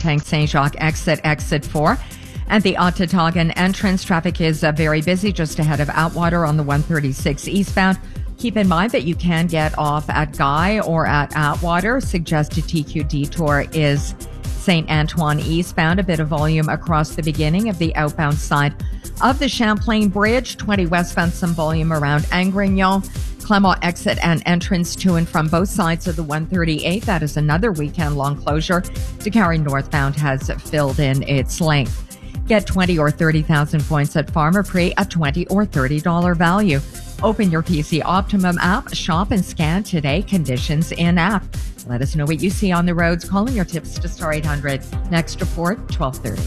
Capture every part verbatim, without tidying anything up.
Tank Saint Jacques exit, exit four. And the Ottawagan entrance traffic is uh, very busy just ahead of Atwater on the one thirty-six eastbound. Keep in mind that you can get off at Guy or at Atwater. Suggested T Q detour is Saint Antoine eastbound. A bit of volume across the beginning of the outbound side of the Champlain Bridge. twenty westbound, some volume around Angrignon. Clermont exit and entrance to and from both sides of the one thirty-eight. That is another weekend-long closure. DeCarry northbound has filled in its length. Get twenty or thirty thousand points at Pharmaprix, a twenty or thirty dollars value. Open your P C Optimum app, shop and scan today. Conditions in app. Let us know what you see on the roads. Calling your tips to Star eight hundred. Next report, twelve thirty.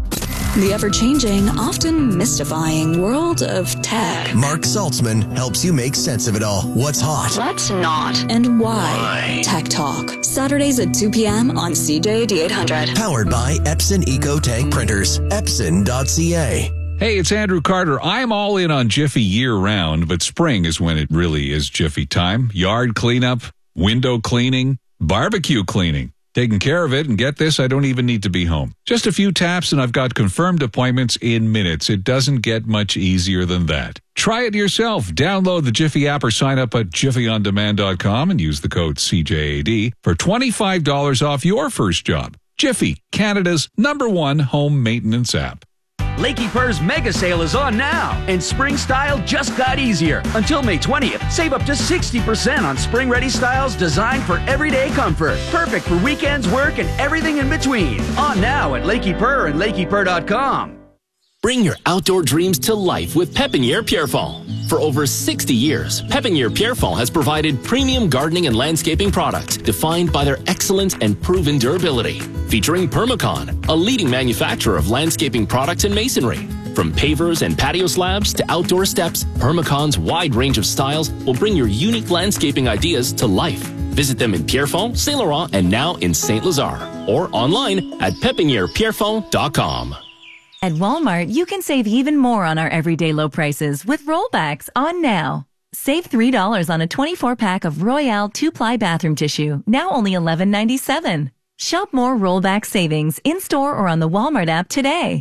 The ever-changing, often mystifying world of tech. Mark Saltzman helps you make sense of it all. What's hot? What's not? And why? why? Tech Talk. Saturdays at two p.m. on C J A D eight hundred. Powered by Epson EcoTank Printers. Epson dot C A. Hey, it's Andrew Carter. I'm all in on Jiffy year-round, but spring is when it really is Jiffy time. Yard cleanup, window cleaning, barbecue cleaning. Taking care of it, and get this, I don't even need to be home. Just a few taps and I've got confirmed appointments in minutes. It doesn't get much easier than that. Try it yourself. Download the Jiffy app or sign up at jiffy on demand dot com and use the code C J A D for twenty-five dollars off your first job. Jiffy, Canada's number one home maintenance app. Lakey Purr's mega sale is on now, and spring style just got easier. Until May twentieth, save up to sixty percent on spring-ready styles designed for everyday comfort. Perfect for weekends, work, and everything in between. On now at Lakey Purr and lakey purr dot com. Bring your outdoor dreams to life with Pépinière Pierrefonds. For over sixty years, Pépinière Pierrefonds has provided premium gardening and landscaping products defined by their excellence and proven durability. Featuring Permacon, a leading manufacturer of landscaping products and masonry. From pavers and patio slabs to outdoor steps, Permacon's wide range of styles will bring your unique landscaping ideas to life. Visit them in Pierrefonds, Saint Laurent, and now in Saint Lazare, or online at pépinière pierrefonds dot com. At Walmart, you can save even more on our everyday low prices with rollbacks on now. Save three dollars on a twenty-four pack of Royale two-ply bathroom tissue, now only eleven ninety-seven. Shop more rollback savings in-store or on the Walmart app today.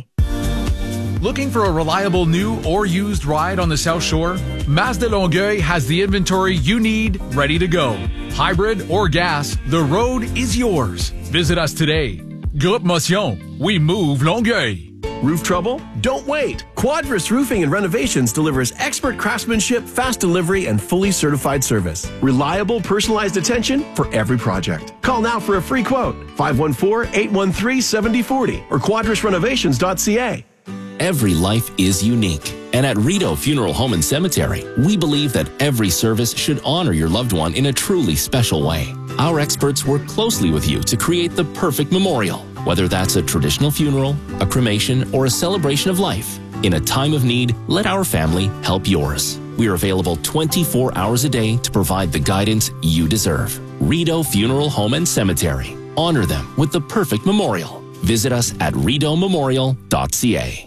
Looking for a reliable new or used ride on the South Shore? Mazda Longueuil has the inventory you need ready to go. Hybrid or gas, the road is yours. Visit us today. Groupe Motion, we move Longueuil. Roof trouble? Don't wait. Quadris Roofing and Renovations delivers expert craftsmanship, fast delivery, and fully certified service. Reliable, personalized attention for every project. Call now for a free quote. five one four, eight one three, seven zero four zero or quadris renovations dot c a. Every life is unique. And at Rideau Funeral Home and Cemetery, we believe that every service should honor your loved one in a truly special way. Our experts work closely with you to create the perfect memorial, whether that's a traditional funeral, a cremation, or a celebration of life. In a time of need, let our family help yours. We are available twenty-four hours a day to provide the guidance you deserve. Rideau Funeral Home and Cemetery. Honor them with the perfect memorial. Visit us at rideau memorial dot c a.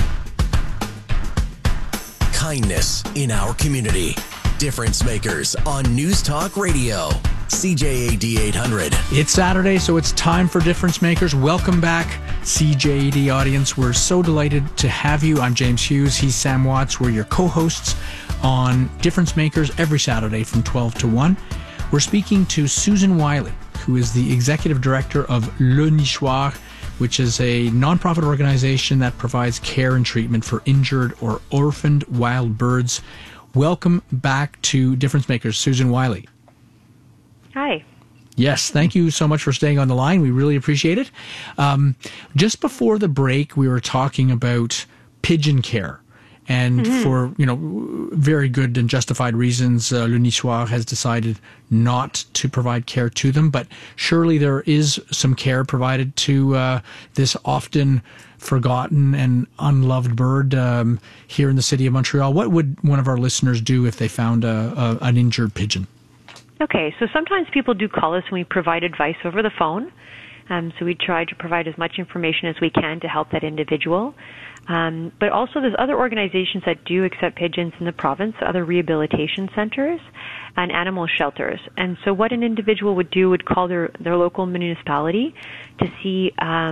Kindness in our community. Difference Makers on News Talk Radio. C J A D eight hundred. It's Saturday, so it's time for Difference Makers. Welcome back, C J A D audience. We're so delighted to have you. I'm James Hughes. He's Sam Watts. We're your co-hosts on Difference Makers every Saturday from twelve to one. We're speaking to Susan Wiley, who is the executive director of Le Nichoir, which is a nonprofit organization that provides care and treatment for injured or orphaned wild birds. Welcome back to Difference Makers, Susan Wiley. Hi. Yes, thank you so much for staying on the line. We really appreciate it. Um, just before the break, we were talking about pigeon care. And mm-hmm. for, you know, very good and justified reasons, uh, Le Nichoir has decided not to provide care to them. But surely there is some care provided to uh, this often forgotten and unloved bird um, here in the city of Montreal. What would one of our listeners do if they found a, a, an injured pigeon? Okay, so sometimes people do call us and we provide advice over the phone. Um, so we try to provide as much information as we can to help that individual. Um, but also there's other organizations that do accept pigeons in the province, other rehabilitation centers and animal shelters. And so what an individual would do would call their, their local municipality to see um,